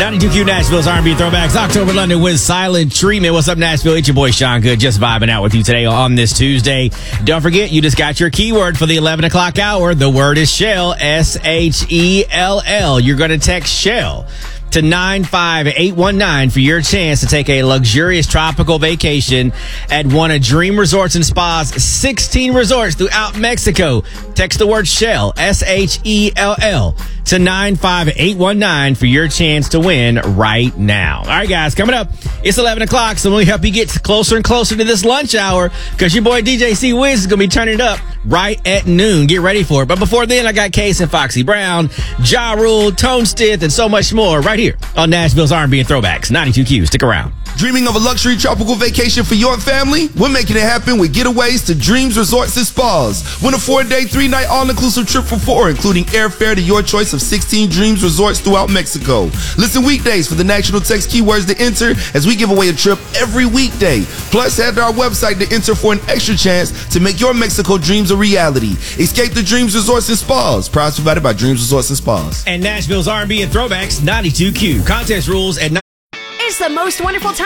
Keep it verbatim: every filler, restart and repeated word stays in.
ninety-two Q Nashville's R and B Throwbacks. October London with Silent Treatment. What's up, Nashville? It's your boy, Sean Good, just vibing out with you today on this Tuesday. Don't forget, you just got your keyword for the eleven o'clock hour. The word is Shell, S H E L L. You're going to text Shell to nine five eight one nine for your chance to take a luxurious tropical vacation at one of Dream Resorts and Spa's sixteen resorts throughout Mexico. Text the word Shell, S H E L L, to nine five eight one nine for your chance to win right now. All right, guys, coming up, it's eleven o'clock, so we help you get closer and closer to this lunch hour because your boy D J C Wiz is going to be turning it up right at noon. Get ready for it. But before then, I got Case and Foxy Brown, Ja Rule, Tone Stith, and so much more right here on Nashville's R and B and Throwbacks. ninety-two Q. Stick around. Dreaming of a luxury tropical vacation for your family? We're making it happen with getaways to Dreams Resorts and Spas. Win a four-day, three-night all-inclusive trip for four, including airfare to your choice of sixteen Dreams Resorts throughout Mexico. Listen weekdays for the national text keywords to enter as we give away a trip every weekday. Plus, head to our website to enter for an extra chance to make your Mexico dreams a reality. Escape the Dreams Resorts and Spas. Prize provided by Dreams Resorts and Spas. And Nashville's R and B and Throwbacks, ninety-two Q. Contest rules at It's the most wonderful time.